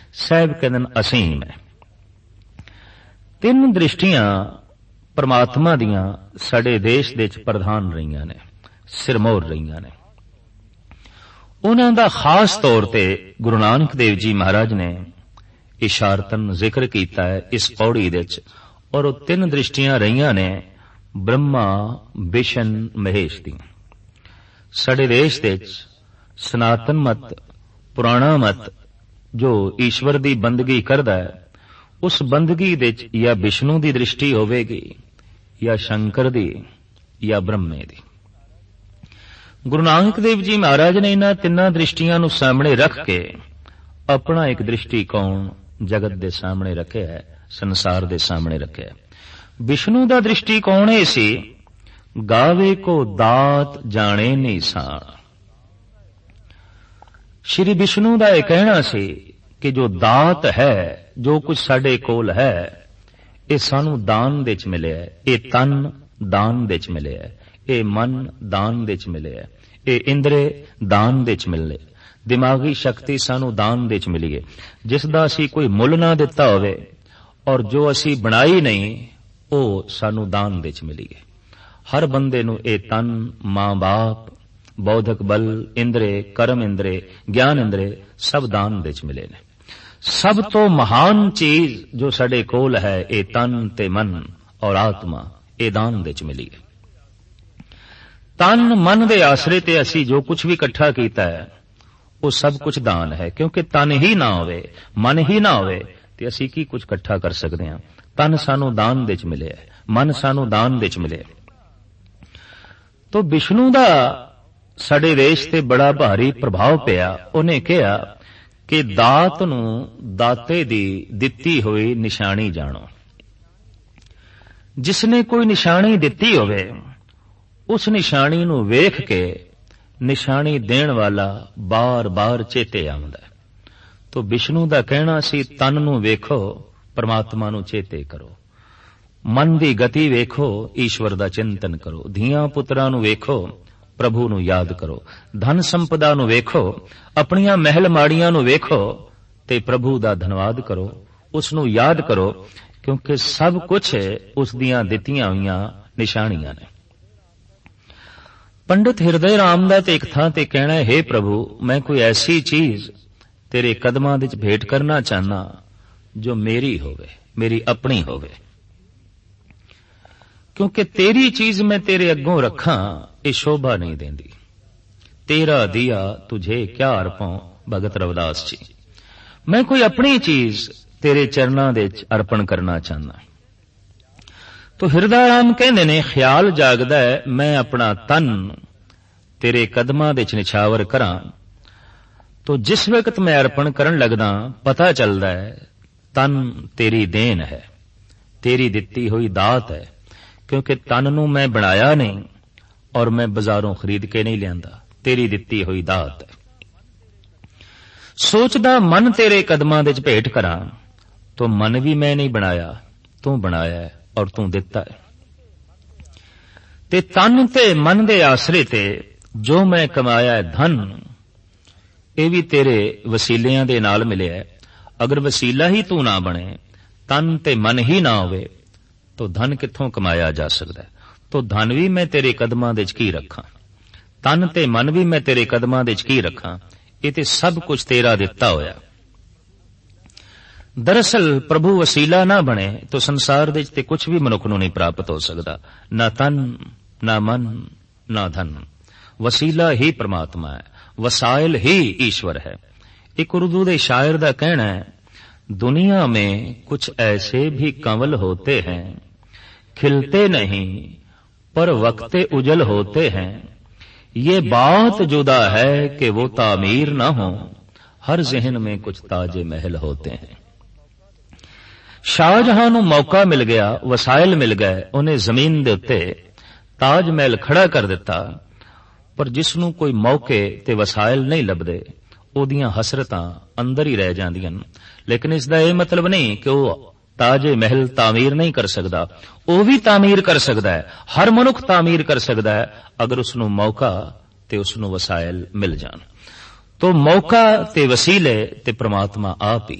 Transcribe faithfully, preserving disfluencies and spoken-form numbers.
ਸਾਹਿਬ ਕਹਿੰਦੇ ਅਸੀਮ ਹੈ। ਤਿੰਨ ਦ੍ਰਿਸ਼ਟੀਆਂ ਪਰਮਾਤਮਾ ਦੀਆਂ ਸਾਡੇ ਦੇਸ਼ ਦੇ ਵਿੱਚ ਪ੍ਰਧਾਨ ਰਹੀਆਂ ਨੇ, ਸਿਰਮੌਰ ਰਹੀਆਂ ਨੇ। ਉਹਨਾਂ ਦਾ ਖਾਸ ਤੌਰ ਤੇ ਗੁਰੂ ਨਾਨਕ ਦੇਵ ਜੀ ਮਹਾਰਾਜ ਨੇ ਇਸ਼ਾਰਤਨ ਜ਼ਿਕਰ ਕੀਤਾ ਹੈ ਇਸ ਪੌੜੀ ਦੇ ਵਿੱਚ, ਔਰ ਉਹ ਤਿੰਨ ਦ੍ਰਿਸ਼ਟੀਆਂ ਰਹੀਆਂ ਨੇ ਬ੍ਰਹਮਾ, ਵਿਸ਼ਨ, ਮਹੇਸ਼ ਦੀਆਂ। ਸਾਡੇ ਦੇਸ਼ ਦੇ ਵਿੱਚ ਸਨਾਤਨ ਮਤ, ਪੁਰਾਣਾ ਮਤ ਜੋ ਈਸ਼ਵਰ ਦੀ ਬੰਦਗੀ ਕਰਦਾ ਹੈ, ਉਸ ਬੰਦਗੀ ਦੇ ਵਿੱਚ ਜਾਂ ਵਿਸ਼ਨੂੰ ਦੀ ਦ੍ਰਿਸ਼ਟੀ ਹੋਵੇਗੀ, ਜਾਂ ਸ਼ੰਕਰ ਦੀ, ਜਾਂ ਬ੍ਰਹਮੇ ਦੀ। ਗੁਰੂ ਨਾਨਕ ਦੇਵ ਜੀ ਮਹਾਰਾਜ ਨੇ ਇਹਨਾਂ ਤਿੰਨਾਂ ਦ੍ਰਿਸ਼ਟੀਆਂ ਨੂੰ ਸਾਹਮਣੇ ਰੱਖ ਕੇ ਆਪਣਾ ਇੱਕ ਦ੍ਰਿਸ਼ਟੀਕੋਣ ਜਗਤ ਦੇ ਸਾਹਮਣੇ ਰੱਖਿਆ ਹੈ, ਸੰਸਾਰ ਦੇ ਸਾਹਮਣੇ ਰੱਖਿਆ ਹੈ। ਵਿਸ਼ਨੂੰ ਦਾ ਦ੍ਰਿਸ਼ਟੀਕੋਣ ਇਹ ਸੀ, ਗਾਵੇ ਕੋ ਦਾਤ ਜਾਣੇ ਨਿਸ਼ਾਨ। ਸ਼੍ਰੀ ਵਿਸ਼ਨੂੰ ਦਾ ਇਹ ਕਹਿਣਾ ਸੀ ਕਿ ਜੋ ਦਾਤ ਹੈ, ਜੋ ਕੁਝ ਸਾਡੇ ਕੋਲ ਹੈ, ਇਹ ਸਾਨੂੰ ਦਾਨ ਦੇ ਵਿੱਚ ਮਿਲਿਆ, ਇਹ ਤਨ ਦਾਨ ਦੇ ਵਿੱਚ ਮਿਲਿਆ, ਇਹ ਮਨ ਦਾਨ ਦੇ ਵਿੱਚ ਮਿਲਿਆ, ਇਹ ਇੰਦਰੇ ਦਾਨ ਦੇ ਵਿੱਚ ਮਿਲੇ, ਦਿਮਾਗੀ ਸ਼ਕਤੀ ਸਾਨੂੰ ਦਾਨ ਦੇ ਵਿੱਚ ਮਿਲੀ ਹੈ, ਜਿਸ ਦਾ ਅਸੀਂ ਕੋਈ ਮੁੱਲ ਨਾ ਦਿੱਤਾ ਹੋਵੇ, ਔਰ ਜੋ ਅਸੀਂ ਬਣਾਈ ਨਹੀਂ ਉਹ ਸਾਨੂੰ ਦਾਨ ਦੇ ਵਿੱਚ ਮਿਲੀ ਹੈ। ਹਰ ਬੰਦੇ ਨੂੰ ਇਹ ਤਨ, ਮਾਂ ਬਾਪ, ਬੌਧਿਕ ਬਲ, ਇੰਦਰੇ, ਕਰਮ ਇੰਦਰੇ, ਗਿਆਨ ਇੰਦਰੇ ਸਭ ਦਾਨ ਦੇ ਵਿੱਚ ਮਿਲੇ ਨੇ। ਸਭ ਤੋਂ ਮਹਾਨ ਚੀਜ਼ ਜੋ ਸਾਡੇ ਕੋਲ ਹੈ, ਇਹ ਤਨ ਤੇ ਮਨ ਔਰ ਆਤਮਾ, ਇਹ ਦਾਨ ਦੇ ਵਿੱਚ ਮਿਲੀ ਹੈ। ਤਨ ਮਨ ਦੇ ਆਸਰੇ ਤੇ ਅਸੀਂ ਜੋ ਕੁਝ ਵੀ ਇਕੱਠਾ ਕੀਤਾ ਹੈ ਉਹ ਸਭ ਕੁਝ ਦਾਨ ਹੈ, ਕਿਉਂਕਿ ਤਨ ਹੀ ਨਾ ਹੋਵੇ, ਮਨ ਹੀ ਨਾ ਹੋਵੇ ਤੇ ਅਸੀਂ ਕੀ ਕੁਝ ਇਕੱਠਾ ਕਰ ਸਕਦੇ ਹਾਂ। ਤਨ ਸਾਨੂੰ ਦਾਨ ਦੇ ਵਿੱਚ ਮਿਲਿਆ, ਮਨ ਸਾਨੂੰ ਦਾਨ ਦੇ ਵਿੱਚ ਮਿਲਿਆ। ਤੋ ਵਿਸ਼ਨੂੰ ਦਾ ਸਾਡੇ ਦੇਸ਼ ਤੇ ਬੜਾ ਭਾਰੀ ਪ੍ਰਭਾਵ ਪਿਆ। ਉਹਨੇ ਕਿਹਾ ਕਿ ਦਾਤ ਨੂੰ ਦਾਤੇ ਦੀ ਦਿੱਤੀ ਹੋਈ ਨਿਸ਼ਾਨੀ ਜਾਣੋ। ਜਿਸਨੇ ਕੋਈ ਨਿਸ਼ਾਨੀ ਦਿੱਤੀ ਹੋਵੇ, ਉਸ ਨਿਸ਼ਾਨੀ ਨੂੰ ਵੇਖ ਕੇ ਨਿਸ਼ਾਨੀ ਦੇਣ ਵਾਲਾ ਬਾਰ-ਬਾਰ ਚੇਤੇ ਆਉਂਦਾ। ਤੋ ਵਿਸ਼ਨੂੰ ਦਾ ਕਹਿਣਾ ਸੀ, ਤਨ ਨੂੰ ਵੇਖੋ, ਪਰਮਾਤਮਾ ਨੂੰ ਚੇਤੇ ਕਰੋ, ਮਨ ਦੀ ਗਤੀ ਵੇਖੋ, ਈਸ਼ਵਰ ਦਾ ਚਿੰਤਨ ਕਰੋ, ਧੀਆਂ ਪੁੱਤਰਾਂ ਨੂੰ ਵੇਖੋ, ਪ੍ਰਭੂ ਨੂੰ ਯਾਦ ਕਰੋ, ਧਨ ਸੰਪਦਾ ਨੂੰ ਵੇਖੋ, ਆਪਣੀਆਂ ਮਹਿਲ ਮਾੜੀਆਂ ਨੂੰ ਵੇਖੋ ਤੇ ਪ੍ਰਭੂ ਦਾ ਧੰਨਵਾਦ ਕਰੋ, ਉਸ ਨੂੰ ਯਾਦ ਕਰੋ, ਕਿਉਂਕਿ ਸਭ ਕੁਝ ਉਸ ਦੀਆਂ ਦਿੱਤੀਆਂ ਹੋਈਆਂ ਨਿਸ਼ਾਨੀਆਂ ਨੇ। ਪੰਡਿਤ ਹਿਰਦੇ ਰਾਮ ਦਾ ਤੇ ਇੱਕ ਥਾਂ ਤੇ ਕਹਿਣਾ ਹੈ, हे ਪ੍ਰਭੂ, ਮੈਂ ਕੋਈ ਐਸੀ ਚੀਜ਼ ਤੇਰੇ ਕਦਮਾਂ ਵਿੱਚ ਭੇਟ ਕਰਨਾ ਚਾਹਨਾ ਜੋ ਮੇਰੀ ਹੋਵੇ, ਮੇਰੀ ਆਪਣੀ ਹੋਵੇ, ਕਿਉਂਕਿ ਤੇਰੀ ਚੀਜ਼ ਮੈਂ ਤੇਰੇ ਅੱਗੋਂ ਰੱਖਾਂ ਇਹ ਸ਼ੋਭਾ ਨਹੀਂ ਦੇਂਦੀ। ਤੇਰਾ ਦਿਆ ਤੁਝੇ ਕਿਆ ਅਰਪਾਂ, ਭਗਤ ਰਵਿਦਾਸ ਜੀ। ਮੈਂ ਕੋਈ ਆਪਣੀ ਚੀਜ਼ ਤੇਰੇ ਚਰਨਾਂ ਦੇ ਵਿੱਚ ਅਰਪਣ ਕਰਨਾ ਚਾਹੁੰਦਾ। ਤੋ ਹਿਰਦਾ ਰਾਮ ਕਹਿੰਦੇ ਨੇ, ਖਿਆਲ ਜਾਗਦਾ ਹੈ ਮੈਂ ਆਪਣਾ ਤਨ ਤੇਰੇ ਕਦਮਾਂ ਦੇ ਵਿੱਚ ਨਿਛਾਵਰ ਕਰਾਂ। ਤੋ ਜਿਸ ਵਕਤ ਮੈਂ ਅਰਪਣ ਕਰਨ ਲੱਗਦਾ, ਪਤਾ ਚੱਲਦਾ ਹੈ ਤਨ ਤੇਰੀ ਦੇਣ ਹੈ, ਤੇਰੀ ਦਿੱਤੀ ਹੋਈ ਦਾਤ ਹੈ, ਕਿਉਂਕਿ ਤਨ ਨੂੰ ਮੈਂ ਬਣਾਇਆ ਨਹੀਂ ਔਰ ਮੈਂ ਬਾਜ਼ਾਰੋਂ ਖਰੀਦ ਕੇ ਨਹੀਂ ਲਿਆਂਦਾ, ਤੇਰੀ ਦਿੱਤੀ ਹੋਈ ਦਾਤ ਹੈ। ਸੋਚਦਾ ਮਨ ਤੇਰੇ ਕਦਮਾਂ ਦੇ ਵਿੱਚ ਭੇਟ ਕਰਾਂ, ਤੋ ਮਨ ਵੀ ਮੈਂ ਨਹੀਂ ਬਣਾਇਆ, ਤੂੰ ਬਣਾਇਆ ਹੈ ਔਰ ਤੂੰ ਦਿੱਤਾ ਹੈ। ਤੇ ਤਨ ਤੇ ਮਨ ਦੇ ਆਸਰੇ ਤੇ ਜੋ ਮੈਂ ਕਮਾਇਆ ਹੈ ਧਨ, ਇਹ ਵੀ ਤੇਰੇ ਵਸੀਲਿਆਂ ਦੇ ਨਾਲ ਮਿਲਿਆ ਹੈ। ਅਗਰ ਵਸੀਲਾ ਹੀ ਤੂੰ ਨਾ ਬਣੇ, ਤਨ ਤੇ ਮਨ ਹੀ ਨਾ ਹੋਵੇ, ਤੋ ਧਨ ਕਿੱਥੋਂ ਕਮਾਇਆ ਜਾ ਸਕਦਾ ਹੈ। ਤੋ ਧਨ ਵੀ ਮੈਂ ਤੇਰੇ ਕਦਮਾਂ ਦੇ ਵਿੱਚ ਕੀ ਰੱਖਾਂ, ਤਨ ਤੇ ਮਨ ਵੀ ਮੈਂ ਤੇਰੇ ਕਦਮਾਂ ਦੇ ਵਿੱਚ ਕੀ ਰੱਖਾਂ, ਇਹ ਤੇ ਸਭ ਕੁਝ ਤੇਰਾ ਦਿੱਤਾ ਹੋਇਆ। ਦਰਅਸਲ ਪ੍ਰਭੂ ਵਸੀਲਾ ਨਾ ਬਣੇ ਤਾਂ ਸੰਸਾਰ ਦੇ ਵਿੱਚ ਤੇ ਕੁਝ ਵੀ ਮਨੁੱਖ ਨੂੰ ਨਹੀਂ ਪ੍ਰਾਪਤ ਹੋ ਸਕਦਾ, ਨਾ ਤਨ, ਨਾ ਮਨ, ਨਾ ਧਨ। ਵਸੀਲਾ ਹੀ ਪ੍ਰਮਾਤਮਾ ਹੈ, ਵਸਾਇਲ ਹੀ ਈਸ਼ਵਰ ਹੈ। ਇੱਕ ਉਰਦੂ ਦੇ ਸ਼ਾਇਰ ਦਾ ਕਹਿਣਾ ਹੈ, दुनिया में कुछ ऐसे भी कंवल होते हैं, खिलते नहीं पर वक्ते उजल होते हैं, ये बात जुदा है कि वो तामीर न हो, हर जहन में कुछ ताजे महल होते हैं। शाहजहां ਨੂੰ ਮੌਕਾ ਮਿਲ ਗਿਆ, ਵਸਾਇਲ ਮਿਲ ਗਏ, ਉਹਨੇ ਜ਼ਮੀਨ ਦੇ ਉੱਤੇ ਤਾਜ ਮਹਿਲ ਖੜਾ ਕਰ ਦਿੱਤਾ, ਪਰ ਜਿਸ ਨੂੰ ਕੋਈ ਮੌਕੇ ਤੇ ਵਸਾਇਲ ਨਹੀਂ ਲੱਭਦੇ, ਉਹਦੀਆਂ ਹਸਰਤਾਂ ਅੰਦਰ ਹੀ ਰਹਿ ਜਾਂਦੀਆਂ। ਲੇਕਿਨ ਇਸ ਦਾ ਇਹ ਮਤਲਬ ਨਹੀਂ ਕਿ ਉਹ ਤਾਜੇ ਮਹਿਲ ਤਾਮੀਰ ਨਹੀਂ ਕਰ ਸਕਦਾ, ਉਹ ਵੀ ਤਾਮੀਰ ਕਰ ਸਕਦਾ ਹੈ। ਹਰ ਮਨੁੱਖ ਤਾਮੀਰ ਕਰ ਸਕਦਾ ਹੈ ਅਗਰ ਉਸ ਨੂੰ ਮੌਕਾ ਤੇ ਉਸ ਨੂੰ ਵਸਾਇਲ ਮਿਲ ਜਾਣ। ਤੋ ਮੌਕਾ ਤੇ ਵਸੀਲੇ ਤੇ ਪ੍ਰਮਾਤਮਾ ਆਪ ਹੀ